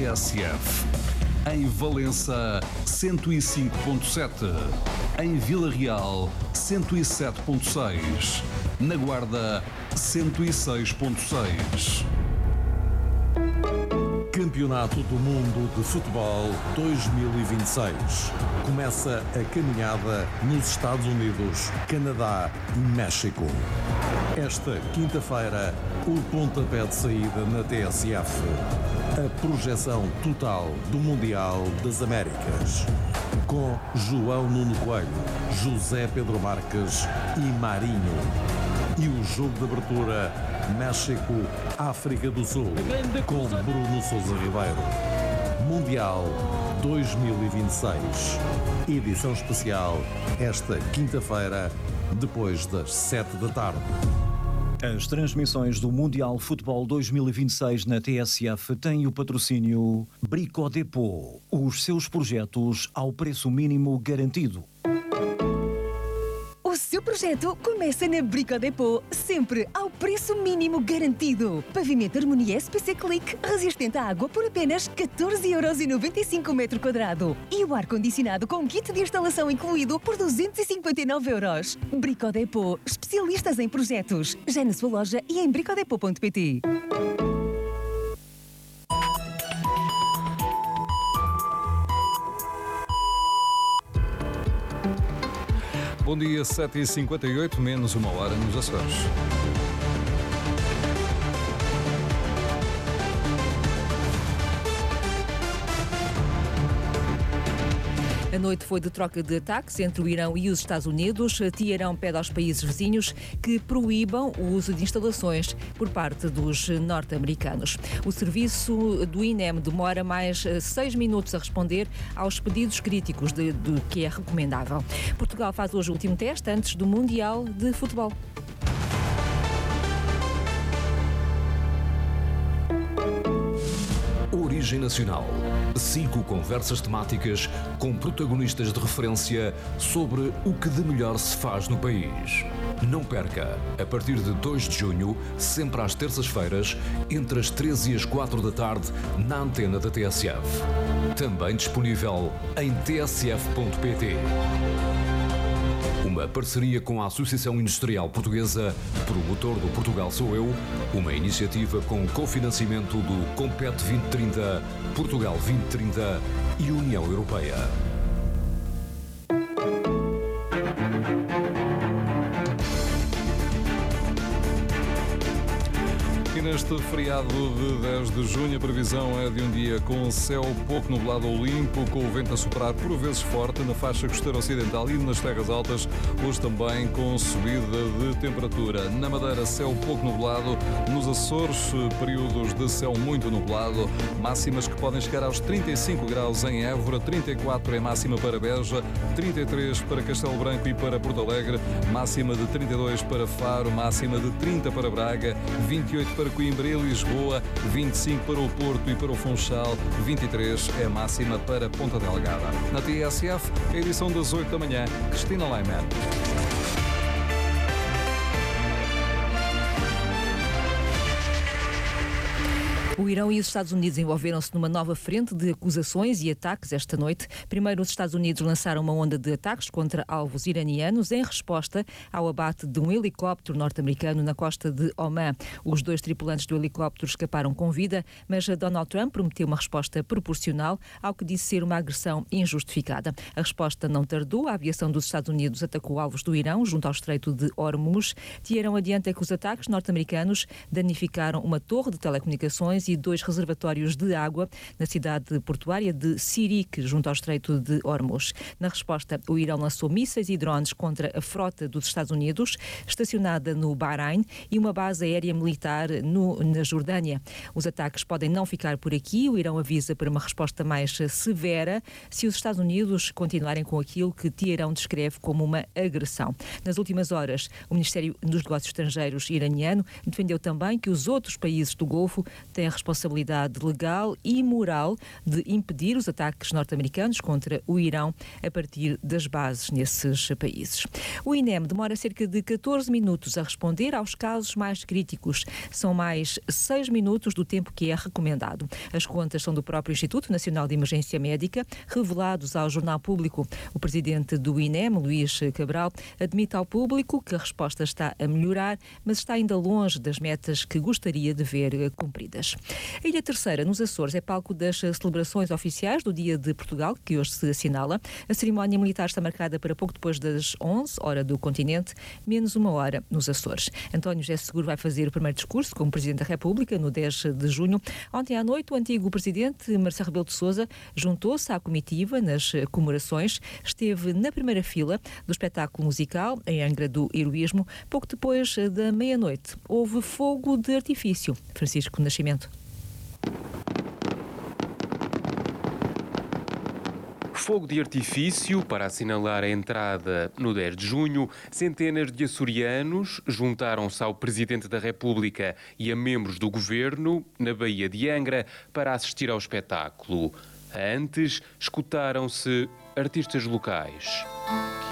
TSF. Em Valença, 105.7. Em Vila Real, 107.6. Na Guarda, 106.6. Campeonato do Mundo de Futebol 2026. Começa a caminhada nos Estados Unidos, Canadá e México. Esta quinta-feira, o pontapé de saída na TSF. A projeção total do Mundial das Américas. Com João Nuno Coelho, José Pedro Marques e Marinho. E o jogo de abertura, México, África do Sul, com Bruno Sousa Ribeiro. Mundial 2026. Edição especial, esta quinta-feira, depois das 7 da tarde. As transmissões do Mundial Futebol 2026 na TSF têm o patrocínio Brico Dépôt. Os seus projetos ao preço mínimo garantido. O seu projeto começa na Brico Dépôt, sempre ao preço mínimo garantido. Pavimento Harmonia SPC Click, resistente à água por apenas 14,95€ o metro quadrado. E o ar-condicionado com kit de instalação incluído por 259€. Brico Dépôt, especialistas em projetos. Já na sua loja e em bricodepot.pt. Bom dia, 7h58, menos uma hora nos Açores. A noite foi de troca de ataques entre o Irão e os Estados Unidos. Teherão pede aos países vizinhos que proíbam o uso de instalações por parte dos norte-americanos. O serviço do INEM demora mais 6 minutos a responder aos pedidos críticos do que é recomendável. Portugal faz hoje o último teste antes do Mundial de Futebol. Origem Nacional. 5 conversas temáticas com protagonistas de referência sobre o que de melhor se faz no país. Não perca, a partir de 2 de junho, sempre às terças-feiras, entre as 13 e as 4 da tarde, na antena da TSF. Também disponível em tsf.pt. Uma parceria com a Associação Industrial Portuguesa, promotor do Portugal Sou Eu, uma iniciativa com cofinanciamento do Compete 2030, Portugal 2030 e União Europeia. E neste feriado de 10 de junho, a previsão é de um dia com céu pouco nublado ou limpo, com o vento a soprar por vezes forte na faixa costeira ocidental e nas terras altas, hoje também com subida de temperatura. Na Madeira, céu pouco nublado, nos Açores, períodos de céu muito nublado, máximas que podem chegar aos 35 graus em Évora, 34 é máxima para Beja, 33 para Castelo Branco e para Porto Alegre, máxima de 32 para Faro, máxima de 30 para Braga, 28 para Coimbra e Lisboa, 25 para o Porto e para o Funchal, 23 é máxima para Ponta Delgada. Na TSF, a edição das 8 da manhã, Cristina Leiman. O Irão e os Estados Unidos envolveram-se numa nova frente de acusações e ataques esta noite. Primeiro, os Estados Unidos lançaram uma onda de ataques contra alvos iranianos em resposta ao abate de um helicóptero norte-americano na costa de Omã. Os 2 tripulantes do helicóptero escaparam com vida, mas Donald Trump prometeu uma resposta proporcional ao que disse ser uma agressão injustificada. A resposta não tardou. A aviação dos Estados Unidos atacou alvos do Irão junto ao Estreito de Hormuz. Teherão adianta que os ataques norte-americanos danificaram uma torre de telecomunicações e 2 reservatórios de água na cidade portuária de Sirik, junto ao Estreito de Hormuz. Na resposta, o Irão lançou mísseis e drones contra a frota dos Estados Unidos, estacionada no Bahrein, e uma base aérea militar na Jordânia. Os ataques podem não ficar por aqui. O Irão avisa para uma resposta mais severa se os Estados Unidos continuarem com aquilo que Teherão descreve como uma agressão. Nas últimas horas, o Ministério dos Negócios Estrangeiros iraniano defendeu também que os outros países do Golfo têm responsabilidade legal e moral de impedir os ataques norte-americanos contra o Irão a partir das bases nesses países. O INEM demora cerca de 14 minutos a responder aos casos mais críticos. São mais 6 minutos do tempo que é recomendado. As contas são do próprio Instituto Nacional de Emergência Médica, revelados ao Jornal Público. O presidente do INEM, Luís Cabral, admite ao público que a resposta está a melhorar, mas está ainda longe das metas que gostaria de ver cumpridas. A Ilha Terceira, nos Açores, é palco das celebrações oficiais do Dia de Portugal, que hoje se assinala. A cerimónia militar está marcada para pouco depois das 11, hora do continente, menos 1 hora nos Açores. António José Seguro vai fazer o primeiro discurso como Presidente da República no 10 de junho. Ontem à noite, o antigo Presidente Marcelo Rebelo de Sousa juntou-se à comitiva nas comemorações. Esteve na primeira fila do espetáculo musical em Angra do Heroísmo. Pouco depois da meia-noite, houve fogo de artifício. Francisco Nascimento. Fogo de artifício para assinalar a entrada no 10 de junho. Centenas de açorianos juntaram-se ao Presidente da República e a membros do Governo na Baía de Angra para assistir ao espetáculo. Antes, escutaram-se artistas locais.